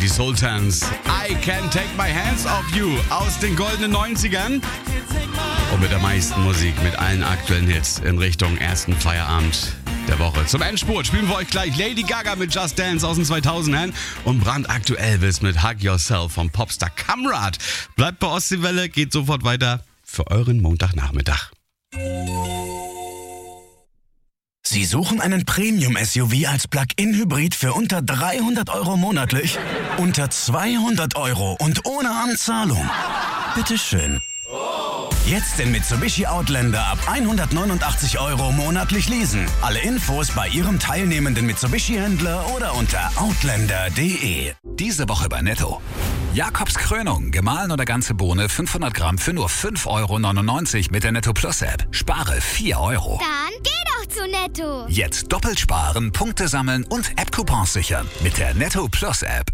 Sultans. I Can't Take My Hands Off You aus den goldenen 90ern. Und mit der meisten Musik, mit allen aktuellen Hits in Richtung ersten Feierabend der Woche. Zum Endspurt spielen wir euch gleich Lady Gaga mit Just Dance aus den 2000ern und brandaktuell Elvis mit Hug Yourself vom Popstar Kamrat. Bleibt bei Ostseewelle, geht sofort weiter für euren Montagnachmittag. Sie suchen einen Premium-SUV als Plug-in-Hybrid für unter 300 € monatlich? Unter 200 € und ohne Anzahlung? Bitteschön. Jetzt den Mitsubishi Outlander ab 189 € monatlich leasen. Alle Infos bei Ihrem teilnehmenden Mitsubishi-Händler oder unter outlander.de. Diese Woche bei Netto. Jakobs Krönung, gemahlen oder ganze Bohne, 500 Gramm für nur 5,99 € mit der Netto Plus App. Spare 4 €. Dann geh doch zu Netto. Jetzt doppelt sparen, Punkte sammeln und App-Coupons sichern mit der Netto Plus App.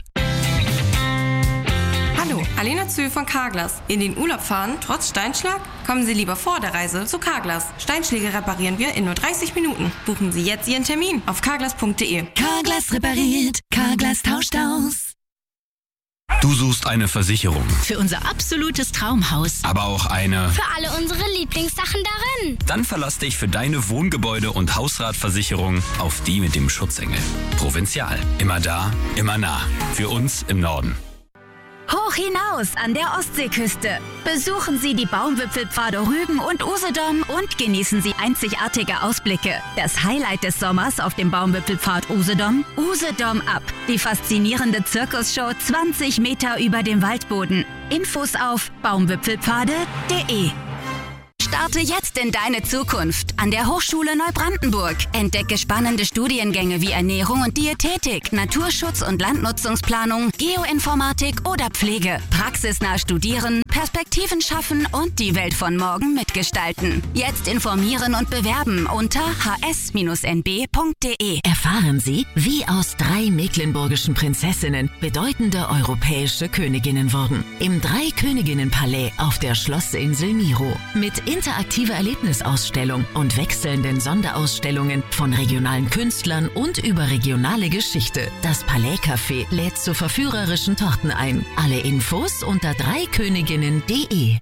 Hallo, Alena Zühl von Carglass. In den Urlaub fahren, trotz Steinschlag? Kommen Sie lieber vor der Reise zu Carglass. Steinschläge reparieren wir in nur 30 Minuten. Buchen Sie jetzt Ihren Termin auf carglass.de. Carglass repariert, Carglass tauscht aus. Du suchst eine Versicherung, Für unser absolutes Traumhaus. aber auch eine. Für alle unsere Lieblingssachen darin. Dann verlass dich für deine Wohngebäude- und Hausratversicherung auf die mit dem Schutzengel. Provinzial. Immer da, immer nah. Für uns im Norden. Hoch hinaus an der Ostseeküste. Besuchen Sie die Baumwipfelpfade Rügen und Usedom und genießen Sie einzigartige Ausblicke. Das Highlight des Sommers auf dem Baumwipfelpfad Usedom? Usedom Up. Die faszinierende Zirkusshow 20 Meter über dem Waldboden. Infos auf baumwipfelpfade.de. Starte jetzt in deine Zukunft an der Hochschule Neubrandenburg. Entdecke spannende Studiengänge wie Ernährung und Diätetik, Naturschutz und Landnutzungsplanung, Geoinformatik oder Pflege. Praxisnah studieren, Perspektiven schaffen und die Welt von morgen mitgestalten. Jetzt informieren und bewerben unter hs-nb.de. Erfahren Sie, wie aus 3 mecklenburgischen Prinzessinnen bedeutende europäische Königinnen wurden. Im Drei-Königinnen-Palais auf der Schlossinsel Miro. Mit interaktiver Erlebnisausstellung und wechselnden Sonderausstellungen von regionalen Künstlern und überregionale Geschichte. Das Palais Café lädt zu verführerischen Torten ein. Alle Infos unter dreiköniginnen.de.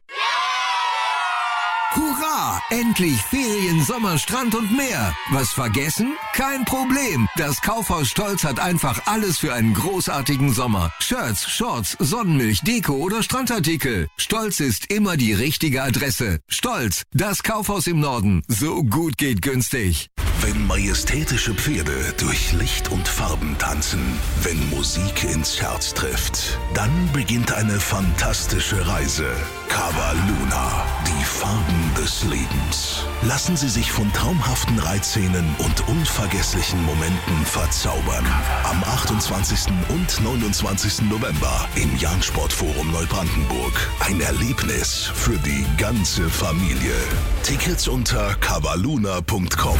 Hurra! Endlich Ferien, Sommer, Strand und mehr. Was vergessen? Kein Problem. Das Kaufhaus Stolz hat einfach alles für einen großartigen Sommer. Shirts, Shorts, Sonnenmilch, Deko oder Strandartikel. Stolz ist immer die richtige Adresse. Stolz, das Kaufhaus im Norden. So gut geht günstig. Wenn majestätische Pferde durch Licht und Farben tanzen, wenn Musik ins Herz trifft, dann beginnt eine fantastische Reise. Cava Luna, die Farben des Lebens. Lassen Sie sich von traumhaften Reitszenen und unvergesslichen Momenten verzaubern. Am 28. und 29. November im Jahn-Sportforum Neubrandenburg. Ein Erlebnis für die ganze Familie. Tickets unter cavaluna.com.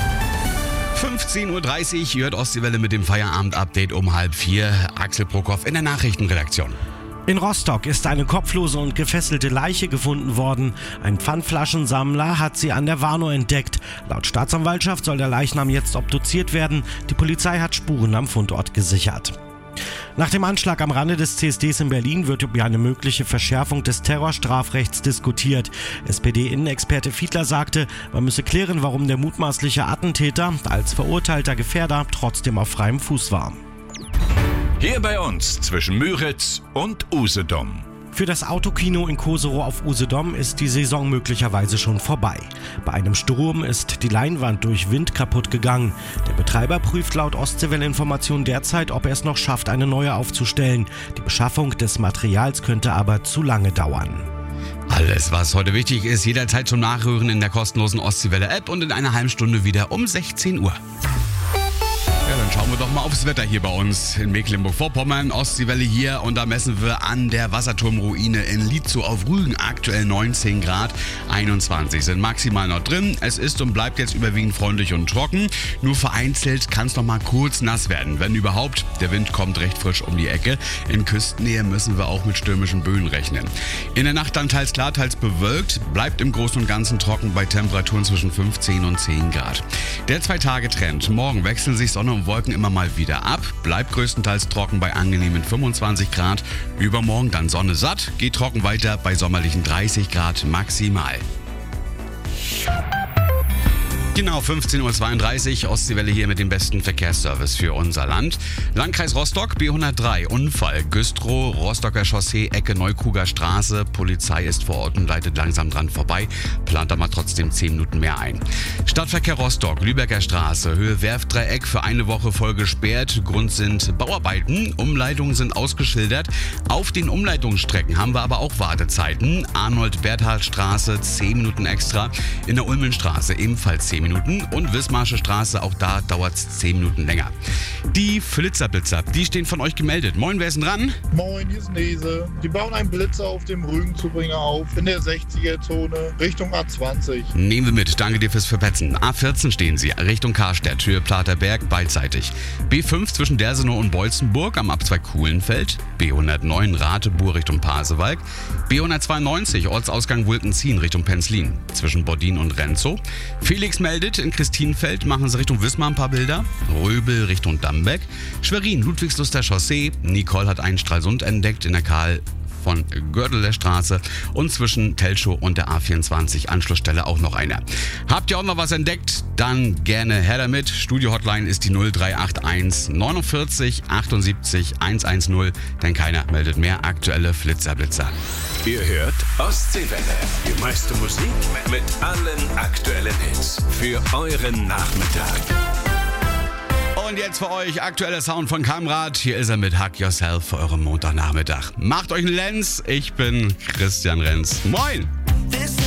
15:30 Uhr, hört Ostseewelle mit dem Feierabend-Update um 3:30. Axel Prokop in der Nachrichtenredaktion. In Rostock ist eine kopflose und gefesselte Leiche gefunden worden. Ein Pfandflaschensammler hat sie an der Warnow entdeckt. Laut Staatsanwaltschaft soll der Leichnam jetzt obduziert werden. Die Polizei hat Spuren am Fundort gesichert. Nach dem Anschlag am Rande des CSDs in Berlin wird über eine mögliche Verschärfung des Terrorstrafrechts diskutiert. SPD-Innenexperte Fiedler sagte, man müsse klären, warum der mutmaßliche Attentäter als verurteilter Gefährder trotzdem auf freiem Fuß war. Hier bei uns zwischen Müritz und Usedom. Für das Autokino in Koserow auf Usedom ist die Saison möglicherweise schon vorbei. Bei einem Sturm ist die Leinwand durch Wind kaputt gegangen. Der Betreiber prüft laut Ostseewelle-Informationen derzeit, ob er es noch schafft, eine neue aufzustellen. Die Beschaffung des Materials könnte aber zu lange dauern. Alles, was heute wichtig ist, jederzeit zum Nachhören in der kostenlosen Ostseewelle-App und in einer halben Stunde wieder um 16 Uhr. Ja, dann schauen wir doch mal aufs Wetter hier bei uns in Mecklenburg-Vorpommern. Ostseewelle hier und da messen wir an der Wasserturmruine in Lietzow auf Rügen aktuell 19 Grad. 21 sind maximal noch drin. Es ist und bleibt jetzt überwiegend freundlich und trocken. Nur vereinzelt kann es noch mal kurz nass werden, wenn überhaupt. Der Wind kommt recht frisch um die Ecke. In Küstennähe müssen wir auch mit stürmischen Böen rechnen. In der Nacht dann teils klar, teils bewölkt. Bleibt im Großen und Ganzen trocken bei Temperaturen zwischen 15 und 10 Grad. Der 2-Tage-Trend. Morgen wechseln sich Sonne und Wolken Wolken immer mal wieder ab, bleibt größtenteils trocken bei angenehmen 25 Grad. Übermorgen dann Sonne satt, geht trocken weiter bei sommerlichen 30 Grad maximal. Genau, 15.32 Uhr, Ostseewelle hier mit dem besten Verkehrsservice für unser Land. Landkreis Rostock, B103, Unfall, Güstrow, Rostocker Chaussee, Ecke Neukruger Straße. Polizei ist vor Ort und leitet langsam dran vorbei, plant aber trotzdem 10 Minuten mehr ein. Stadtverkehr Rostock, Lübecker Straße, Höhe Werftdreieck für eine Woche voll gesperrt. Grund sind Bauarbeiten, Umleitungen sind ausgeschildert. Auf den Umleitungsstrecken haben wir aber auch Wartezeiten. Arnold-Berthold-Straße, 10 Minuten extra. In der Ulmenstraße ebenfalls 10 Minuten und Wismarsche Straße, auch da dauert es 10 Minuten länger. Die Flitzerblitzer, die stehen von euch gemeldet. Moin, wer ist denn dran? Moin, hier ist Nese. Die bauen einen Blitzer auf dem Rügenzubringer auf, in der 60er-Zone, Richtung A20. Nehmen wir mit, danke dir fürs Verpetzen. A14 stehen sie, Richtung Karstedt, Höhe Platerberg, beidseitig. B5 zwischen Dersenow und Bolzenburg am Abzweig Kuhlenfeld. B109 Ratebuhr Richtung Pasewalk. B192 Ortsausgang Wulkenzien Richtung Penzlin, zwischen Bodin und Renzow. Felix meldet, in Christinfeld machen sie Richtung Wismar ein paar Bilder. Röbel Richtung Dambeck. Schwerin, Ludwigsluster Chaussee. Nicole hat einen Stralsund entdeckt in der Karl von Gördeler Straße und zwischen Telschow und der A24 Anschlussstelle auch noch einer. Habt ihr auch noch was entdeckt? Dann gerne her damit. Studio-Hotline ist die 0381 49 78 110, denn keiner meldet mehr aktuelle Flitzerblitzer. Ihr hört Ostseewelle. Die meiste Musik mit allen aktuellen Hits. Für euren Nachmittag. Und jetzt für euch aktueller Sound von Kamrad. Hier ist er mit Hug Yourself für euren Montagnachmittag. Macht euch einen Lenz. Ich bin Christian Renz. Moin!